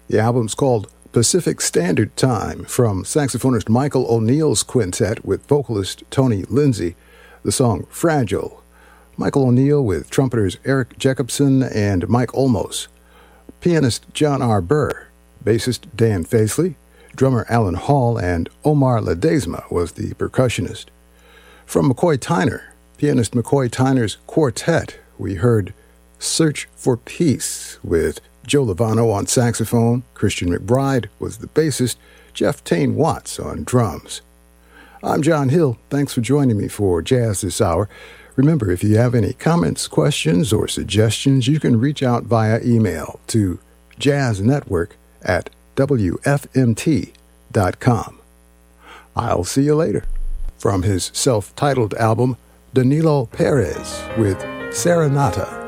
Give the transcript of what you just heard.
The album's called Pacific Standard Time, from saxophonist Michael O'Neill's quintet with vocalist Tony Lindsay. The song Fragile. Michael O'Neill with trumpeters Eric Jacobson and Mike Olmos. Pianist John R. Burr. Bassist Dan Faisley. Drummer Alan Hall, and Omar Ledesma was the percussionist. From McCoy Tyner, pianist McCoy Tyner's quartet, we heard Search for Peace with Joe Lovano on saxophone, Christian McBride was the bassist, Jeff Tane Watts on drums. I'm John Hill. Thanks for joining me for Jazz This Hour. Remember, if you have any comments, questions, or suggestions, you can reach out via email to jazznetwork@wfmt.com. I'll see you later. From his self-titled album, Danilo Perez with Serenata.